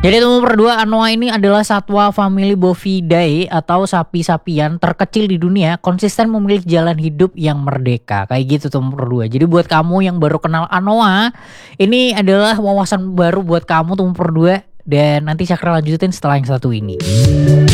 Jadi nomor 2, anoa ini adalah satwa famili Bovidae atau sapi-sapian terkecil di dunia, konsisten memilih jalan hidup yang merdeka. Kayak gitu tuh nomor 2. Jadi buat kamu yang baru kenal anoa, ini adalah wawasan baru buat kamu tuh nomor 2 dan nanti Cakra lanjutin setelah yang satu ini.